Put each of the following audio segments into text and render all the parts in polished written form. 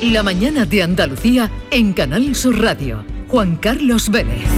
La mañana de Andalucía en Canal Sur Radio. Juan Carlos Vélez.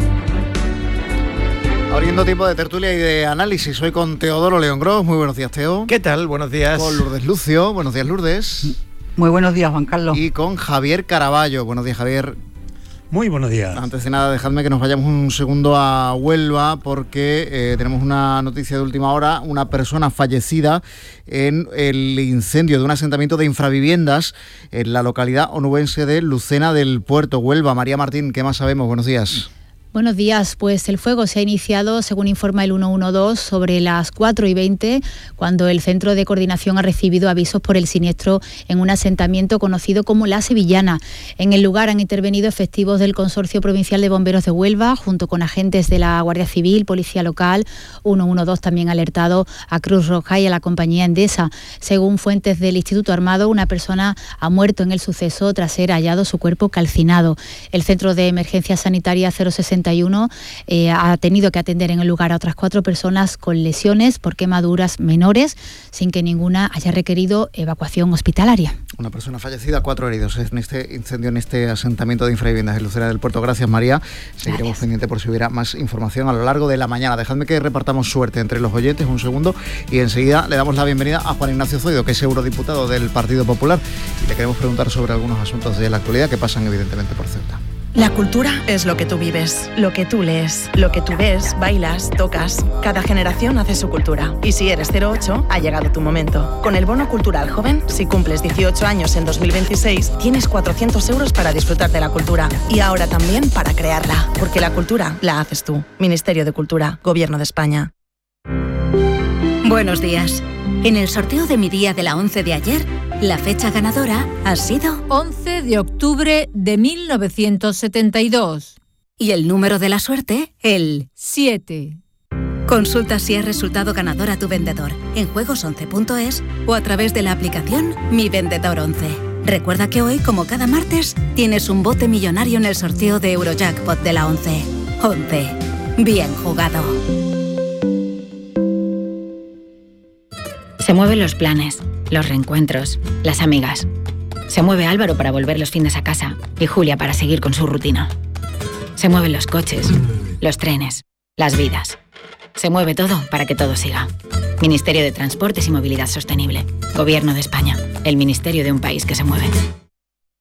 Abriendo tiempo de tertulia y de análisis, hoy con Teodoro León Gros. Muy buenos días, Teo. ¿Qué tal? Buenos días. Con Lourdes Lucio. Buenos días, Lourdes. Muy buenos días, Juan Carlos. Y con Javier Caraballo. Buenos días, Javier. Muy buenos días. Antes de nada, dejadme que nos vayamos un segundo a Huelva porque tenemos una noticia de última hora. Una persona fallecida en el incendio de un asentamiento de infraviviendas en la localidad onubense de Lucena del Puerto, Huelva. María Martín, ¿qué más sabemos? Buenos días. Buenos días, pues el fuego se ha iniciado, según informa el 112, sobre las 4:20, cuando el Centro de Coordinación ha recibido avisos por el siniestro en un asentamiento conocido como La Sevillana. En el lugar han intervenido efectivos del Consorcio Provincial de Bomberos de Huelva, junto con agentes de la Guardia Civil, Policía Local. 112 también ha alertado a Cruz Roja y a la compañía Endesa. Según fuentes del Instituto Armado, una persona ha muerto en el suceso tras ser hallado su cuerpo calcinado. El Centro de Emergencia Sanitaria 061 ha tenido que atender en el lugar a otras 4 personas con lesiones por quemaduras menores, sin que ninguna haya requerido evacuación hospitalaria. Una persona fallecida, 4 heridos en este incendio, en este asentamiento de infraviviendas en Lucena del Puerto. Gracias, María. Seguiremos pendiente por si hubiera más información a lo largo de la mañana. Dejadme que repartamos suerte entre los oyentes un segundo y enseguida le damos la bienvenida a Juan Ignacio Zoido, que es eurodiputado del Partido Popular, y le queremos preguntar sobre algunos asuntos de la actualidad que pasan evidentemente por Ceuta. La cultura es lo que tú vives, lo que tú lees, lo que tú ves, bailas, tocas. Cada generación hace su cultura. Y si eres 08, ha llegado tu momento. Con el Bono Cultural Joven, si cumples 18 años en 2026, tienes 400 euros para disfrutar de la cultura. Y ahora también para crearla. Porque la cultura la haces tú. Ministerio de Cultura, Gobierno de España. Buenos días. En el sorteo de mi día de la 11 de ayer, la fecha ganadora ha sido 11 de octubre de 1972. Y el número de la suerte, el 7. Consulta si has resultado ganador a tu vendedor en juegos11.es o a través de la aplicación Mi Vendedor 11. Recuerda que hoy, como cada martes, tienes un bote millonario en el sorteo de Eurojackpot de la 11. 11. Bien jugado. Se mueven los planes, los reencuentros, las amigas. Se mueve Álvaro para volver los fines a casa y Julia para seguir con su rutina. Se mueven los coches, los trenes, las vidas. Se mueve todo para que todo siga. Ministerio de Transportes y Movilidad Sostenible. Gobierno de España. El ministerio de un país que se mueve.